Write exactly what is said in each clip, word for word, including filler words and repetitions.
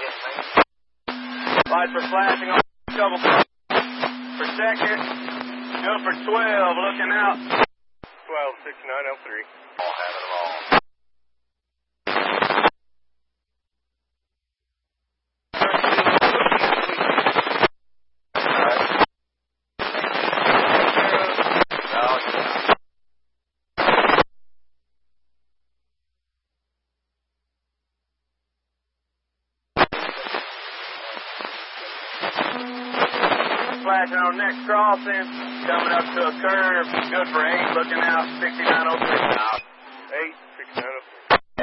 Lights are flashing on double for second. Go for twelve, looking out. twelve, sixty-nine oh three. All having them all. Flashing on next crossing, coming up to a curve, good for eight, looking out, sixty-nine oh three. Out. eight, sixty-nine oh three.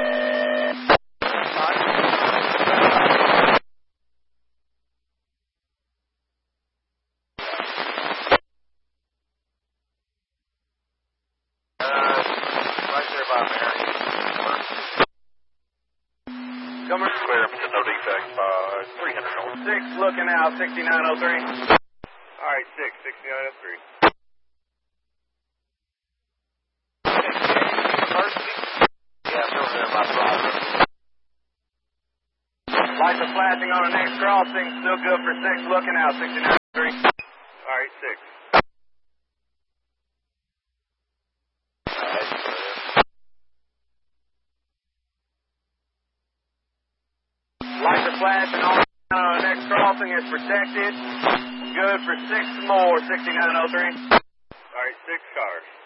Uh, right there by Mary. Coming Clear up to no defects by three hundred north. six, looking out, sixty-nine oh three. All right, six, sixty-nine oh three. Yeah, it's over there by Bravo. Lights are flashing on the next crossing, still good for six, looking out, sixty-nine oh three. All right, six. Lights are flashing on uh, next crossing is protected. Good for six more, sixty-nine oh three. All right, six cars.